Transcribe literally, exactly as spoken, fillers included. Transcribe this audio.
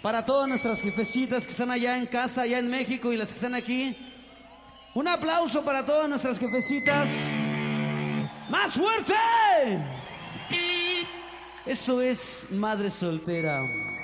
Para todas nuestras jefecitas que están allá en casa, allá en México y las que están aquí. Un aplauso para todas nuestras jefecitas. ¡Más fuerte! Eso es Madre Soltera.